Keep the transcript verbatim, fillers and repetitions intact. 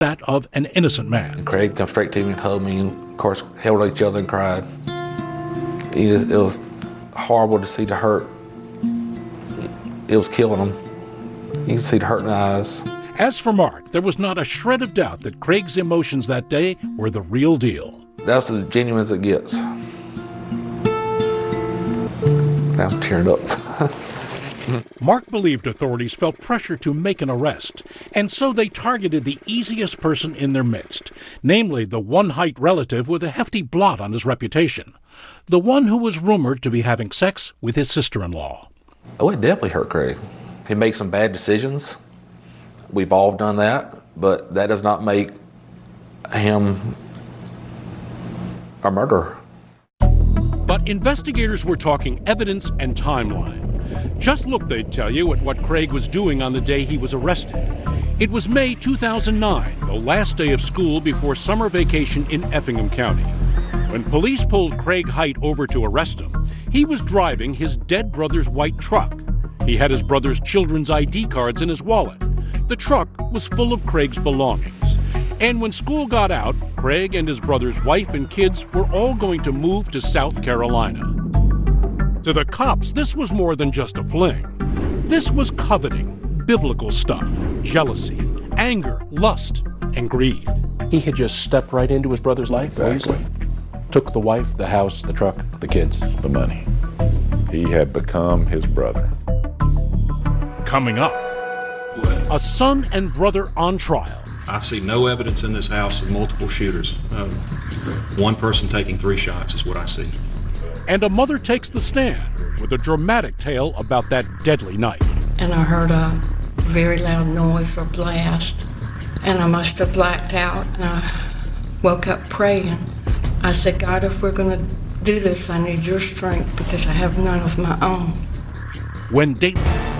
that of an innocent man. And Craig come straight to me and hugged me, and of course held each other and cried. It was, it was horrible to see the hurt. It was killing him. You can see the hurt in the eyes. As for Mark, there was not a shred of doubt that Craig's emotions that day were the real deal. That's as genuine as it gets. Now I'm tearing up. Mark believed authorities felt pressure to make an arrest, and so they targeted the easiest person in their midst, namely the one-height relative with a hefty blot on his reputation, the one who was rumored to be having sex with his sister-in-law. Oh, it definitely hurt Craig. He makes some bad decisions. We've all done that, but that does not make him a murderer. But investigators were talking evidence and timeline. Just look, they'd tell you, at what Craig was doing on the day he was arrested. It was May two thousand nine, the last day of school before summer vacation in Effingham County. When police pulled Craig Height over to arrest him, he was driving his dead brother's white truck. He had his brother's children's I D cards in his wallet. The truck was full of Craig's belongings. And when school got out, Craig and his brother's wife and kids were all going to move to South Carolina. To the cops, this was more than just a fling. This was coveting, biblical stuff, jealousy, anger, lust, and greed. He had just stepped right into his brother's life. Exactly. Took the wife, the house, the truck, the kids. The money. He had become his brother. Coming up, a son and brother on trial. I see no evidence in this house of multiple shooters. Uh, one person taking three shots is what I see. And a mother takes the stand with a dramatic tale about that deadly night. And I heard a very loud noise or blast, and I must have blacked out, and I woke up praying. I said, God, if we're going to do this, I need your strength because I have none of my own. When Dayton